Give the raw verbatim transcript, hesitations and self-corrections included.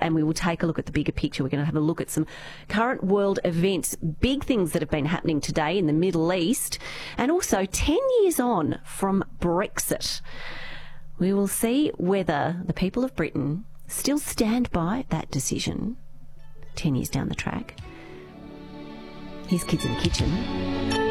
and we will take a look at the bigger picture. We're going to have a look at some current world events, big things that have been happening today in the Middle East, and also ten years on from Brexit. We will see whether the people of Britain still stand by that decision ten years down the track. Here's Kids in the Kitchen.